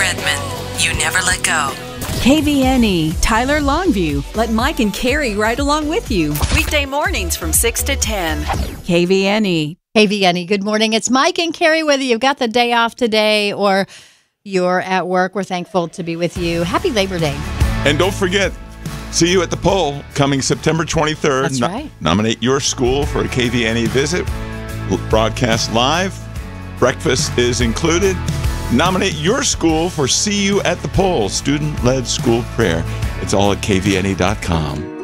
Redmond. You never let go. KVNE, Tyler Longview. Let Mike and Carrie ride along with you. Weekday mornings from 6 to 10. KVNE. KVNE, good morning. It's Mike and Carrie. Whether you've got the day off today or you're at work, we're thankful to be with you. Happy Labor Day. And don't forget, see you at the poll coming September 23rd. That's right. Nominate your school for a KVNE visit. Broadcast live. Breakfast is included. Nominate your school for See You at the Poll, student-led school prayer. It's all at kvne.com.